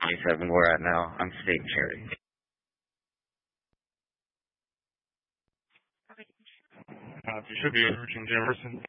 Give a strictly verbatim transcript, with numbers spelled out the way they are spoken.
twenty-seven we're at now. I'm State Cherry. Uh, you should be reaching Jefferson.